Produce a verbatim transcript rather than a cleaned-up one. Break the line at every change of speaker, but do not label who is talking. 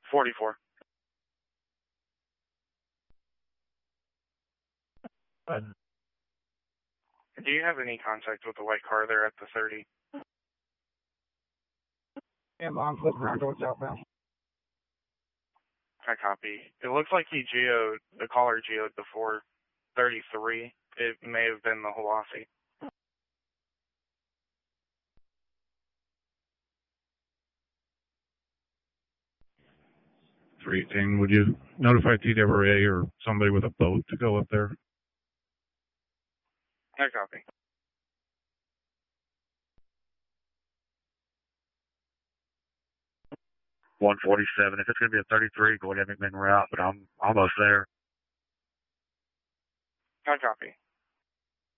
forty-four.
And
do you have any contact with the white car there at the thirty?
Yeah, I'm flipping around going southbound.
I copy. It looks like he geoed, the caller geoed the four thirty-three. It may have been the Hiwassee.
three eighteen, would you notify T W A or somebody with a boat to go up there?
I copy.
one forty-seven. If it's going to be a thirty-three, go ahead and make route, but I'm almost there.
I copy.